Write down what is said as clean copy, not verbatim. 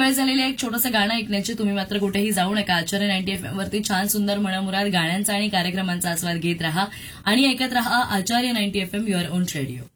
वेळ झालेली आहे एक छोटंसं गाणं ऐकण्याची. तुम्ही मात्र कुठेही जाऊ नका. आचार्य 90 FM वरती छान सुंदर मनमुराद गाण्यांचा आणि कार्यक्रमांचा आस्वाद घेत राहा आणि ऐकत राहा आचार्य 90 FM युअर ओन रेडिओ.